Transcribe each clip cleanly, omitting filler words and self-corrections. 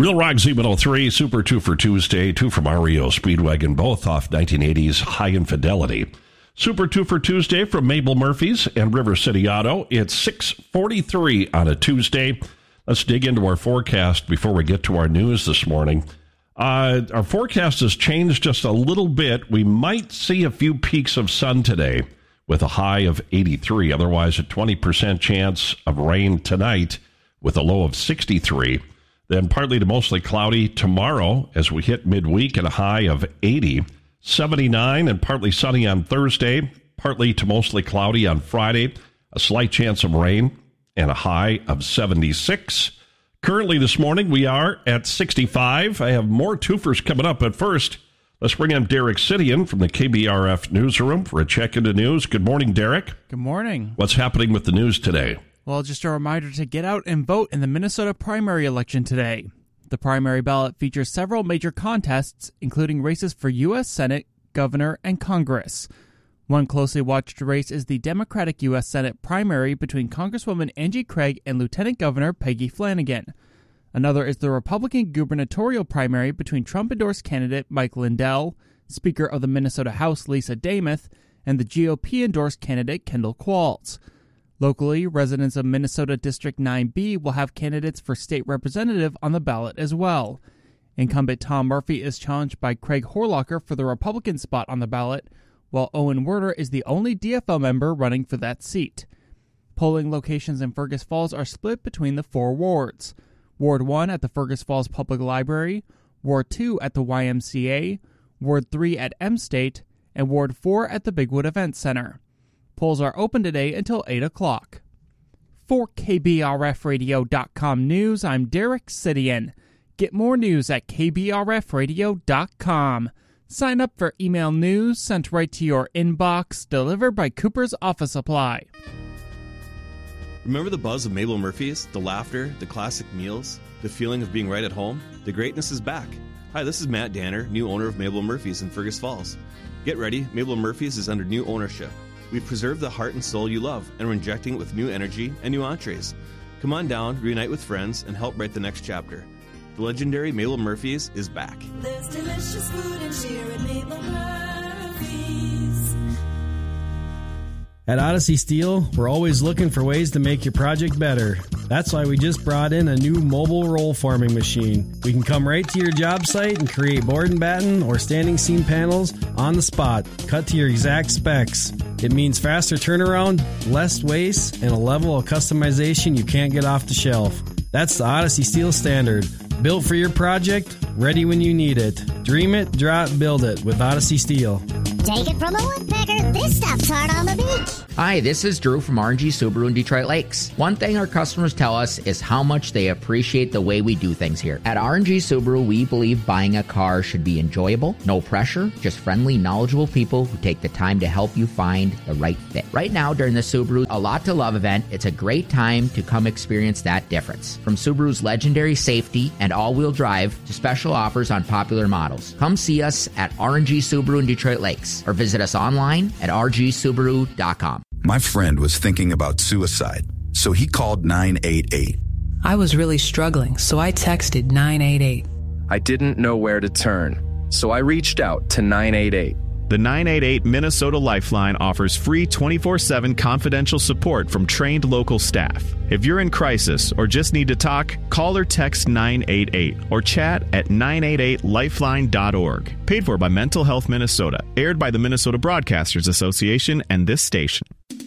Real Rock Z103, Super 2 for Tuesday, 2 from REO Speedwagon, both off 1980's High Infidelity. Super 2 for Tuesday from Mabel Murphy's and River City Auto. It's 6:43 on a Tuesday. Let's dig into our forecast before we get to our news this morning. Our forecast has changed just a little bit. We might see a few peaks of sun today with a high of 83. Otherwise, a 20% chance of rain tonight with a low of 63. Then partly to mostly cloudy tomorrow as we hit midweek at a high of 80. 79 and partly sunny on Thursday. Partly to mostly cloudy on Friday. A slight chance of rain and a high of 76. Currently this morning we are at 65. I have more twofers coming up, but first, let's bring in Derek Sidian from the KBRF newsroom for a check into news. Good morning, Derek. Good morning. What's happening with the news today? Well, just a reminder to get out and vote in the Minnesota primary election today. The primary ballot features several major contests, including races for U.S. Senate, Governor, and Congress. One closely watched race is the Democratic U.S. Senate primary between Congresswoman Angie Craig and Lieutenant Governor Peggy Flanagan. Another is the Republican gubernatorial primary between Trump-endorsed candidate Mike Lindell, Speaker of the Minnesota House Lisa Demuth, and the GOP-endorsed candidate Kendall Qualls. Locally, residents of Minnesota District 9B will have candidates for state representative on the ballot as well. Incumbent Tom Murphy is challenged by Craig Horlocker for the Republican spot on the ballot, while Owen Werner is the only DFL member running for that seat. Polling locations in Fergus Falls are split between the four wards. Ward 1 at the Fergus Falls Public Library, Ward 2 at the YMCA, Ward 3 at M-State, and Ward 4 at the Bigwood Event Center. Polls are open today until 8 o'clock. For KBRFradio.com News, I'm Derek Sidian. Get more news at KBRFradio.com. Sign up for email news sent right to your inbox, delivered by Cooper's Office Supply. Remember the buzz of Mabel Murphy's? The laughter, the classic meals, the feeling of being right at home? The greatness is back. Hi, this is Matt Danner, new owner of Mabel Murphy's in Fergus Falls. Get ready, Mabel Murphy's is under new ownership. We've preserved the heart and soul you love, and we're injecting it with new energy and new entrees. Come on down, reunite with friends, and help write the next chapter. The legendary Mabel Murphy's is back. There's delicious food and cheer at Mabel Murphy's. At Odyssey Steel, we're always looking for ways to make your project better. That's why we just brought in a new mobile roll forming machine. We can come right to your job site and create board and batten or standing seam panels on the spot, cut to your exact specs. It means faster turnaround, less waste, and a level of customization you can't get off the shelf. That's the Odyssey Steel standard. Built for your project, ready when you need it. Dream it, draw it, build it with Odyssey Steel. Take it from a woodpecker, this stuff's hard on the beach. Hi, this is Drew from RNG Subaru in Detroit Lakes. One thing our customers tell us is how much they appreciate the way we do things here. At RNG Subaru, we believe buying a car should be enjoyable, no pressure, just friendly, knowledgeable people who take the time to help you find the right fit. Right now, during the Subaru A Lot to Love event, it's a great time to come experience that difference. From Subaru's legendary safety and all-wheel drive to special offers on popular models. Come see us at RNG Subaru in Detroit Lakes or visit us online at rgsubaru.com. My friend was thinking about suicide, so he called 988. I was really struggling, so I texted 988. I didn't know where to turn, so I reached out to 988. The 988 Minnesota Lifeline offers free 24/7 confidential support from trained local staff. If you're in crisis or just need to talk, call or text 988 or chat at 988lifeline.org. Paid for by Mental Health Minnesota. Aired by the Minnesota Broadcasters Association and this station.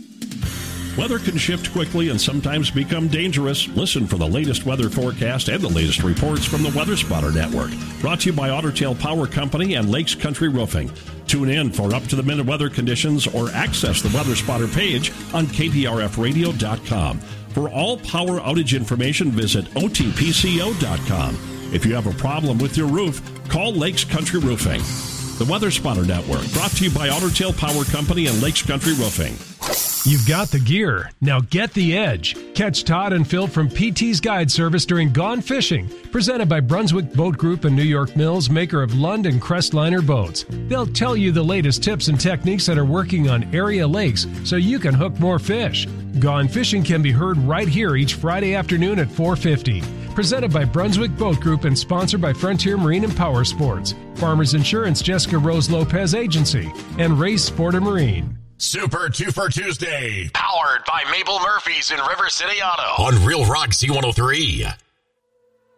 Weather can shift quickly and sometimes become dangerous. Listen for the latest weather forecast and the latest reports from the Weather Spotter Network. Brought to you by Otter Tail Power Company and Lakes Country Roofing. Tune in for up-to-the-minute weather conditions or access the Weather Spotter page on KPRFradio.com. For all power outage information, visit OTPCO.com. If you have a problem with your roof, call Lakes Country Roofing. The Weather Spotter Network, brought to you by Otter Tail Power Company and Lakes Country Roofing. You've got the gear. Now get the edge. Catch Todd and Phil from PT's Guide Service during Gone Fishing, presented by Brunswick Boat Group and New York Mills, maker of Lund and Crestliner boats. They'll tell you the latest tips and techniques that are working on area lakes so you can hook more fish. Gone Fishing can be heard right here each Friday afternoon at 4:50. Presented by Brunswick Boat Group and sponsored by Frontier Marine and Power Sports, Farmers Insurance Jessica Rose Lopez Agency, and Race Sport and Marine. Super Twofer Tuesday, powered by Mabel Murphy's in River City Auto on Real Rock C103.